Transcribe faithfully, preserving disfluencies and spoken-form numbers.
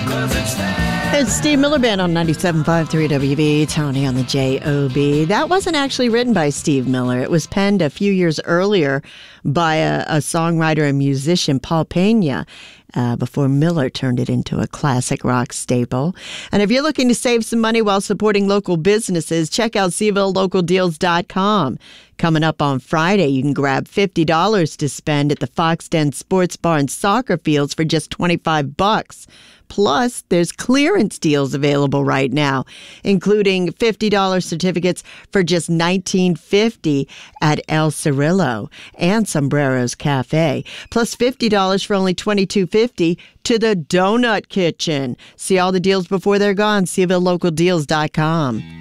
It's Steve Miller Band on ninety-seven point five three W V, Tony on the J O B. That wasn't actually written by Steve Miller. It was penned a few years earlier by a, a songwriter and musician, Paul Pena, uh, before Miller turned it into a classic rock staple. And if you're looking to save some money while supporting local businesses, check out Seville Local Deals dot com. Coming up on Friday, you can grab fifty dollars to spend at the Fox Den Sports Bar and Soccer Fields for just twenty-five bucks. Plus, there's clearance deals available right now, including fifty dollars certificates for just nineteen fifty at El Cirillo and Sombreros Cafe, plus fifty dollars for only twenty-two fifty to the Donut Kitchen. See all the deals before they're gone, Seville Local Deals dot com.